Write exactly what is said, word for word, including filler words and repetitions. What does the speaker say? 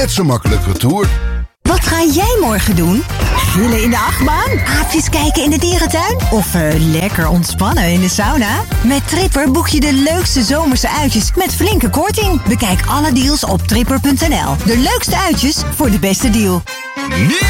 Net zo makkelijk retour. Wat ga jij morgen doen? Grillen in de achtbaan? Aapjes kijken in de dierentuin? Of uh, lekker ontspannen in de sauna? Met Tripper boek je de leukste zomerse uitjes met flinke korting. Bekijk alle deals op tripper punt n l. De leukste uitjes voor de beste deal. Nee!